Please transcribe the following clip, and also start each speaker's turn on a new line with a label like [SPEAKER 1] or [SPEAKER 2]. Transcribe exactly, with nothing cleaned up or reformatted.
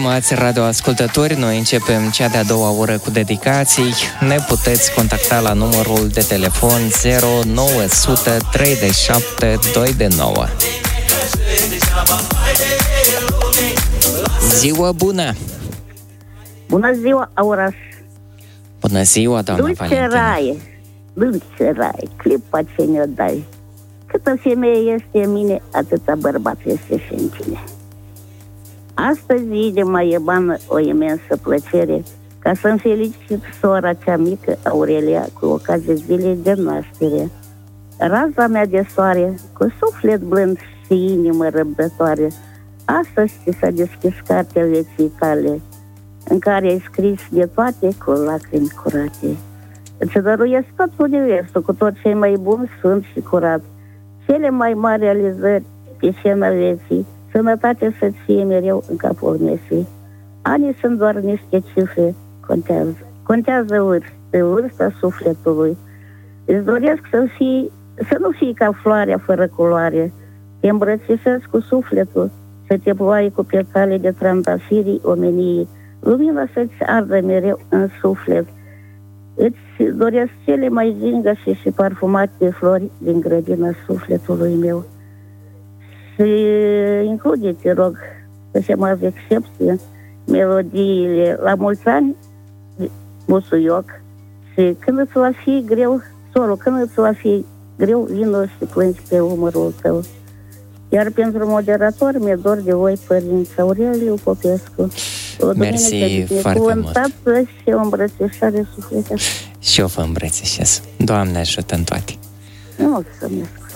[SPEAKER 1] stimați radioascultători, noi începem cea de-a doua oră cu dedicații. Ne puteți contacta la numărul de telefon zero nouă zero zero trei șapte doi nouă. Ziua bună!
[SPEAKER 2] Bună ziua, Auraș!
[SPEAKER 1] Bună ziua, doamna
[SPEAKER 2] Dulce
[SPEAKER 1] Valentina!
[SPEAKER 2] raie, dulce raie, clipa ce ne-o dai. Câtă femeie este în mine, atâta bărbat este și în tine. Astăzi, de Maiebană, o imensă plăcere ca să-mi felicit sora cea mică, Aurelia, cu ocazia zilei de naștere. Raza mea de soare, cu suflet blând și inimă răbdătoare, astăzi ți s-a deschis cartea vieții tale, în care ai scris de toate cu lacrimi curate. Îți dăruiesc tot universul cu tot ce e mai bun, sfânt și curat. Cele mai mari realizări pe scena vieții, sănătate să-ți fie mereu în capul mesei. Anii sunt doar niște cifre, contează. Contează vârsta, vârsta sufletului. Îți doresc să, fii, să nu fii ca floarea fără culoare. Te îmbrățișez cu sufletul, să te ploaie cu petale de trandafirii omeniei. Lumina să-ți ardă mereu în suflet. Îți doresc cele mai zingășe și parfumate flori din grădina sufletului meu. Și include, te rog, să se mă excepție, melodiile La mulți ani, Busuioc, și când îți va fi greu, sorul, când îți va fi greu, vino și plângi pe umărul tău. Iar pentru moderator mi-e dor de voi, părinți Aureliu Popescu. O
[SPEAKER 1] Mersi foarte mult.
[SPEAKER 2] Și o îmbrățișare sufletească.
[SPEAKER 1] Și eu vă îmbrățișez. Doamne ajută în toate.
[SPEAKER 2] Mulțumesc.